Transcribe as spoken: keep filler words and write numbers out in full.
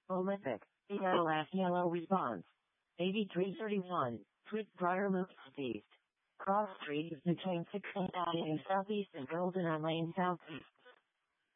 Olympic, Seattle S yellow response. eighty-three thirty-one, Swiftbriar Loop Southeast. Cross Street is between sixteenth Avenue Southeast and Golden Lane Southeast.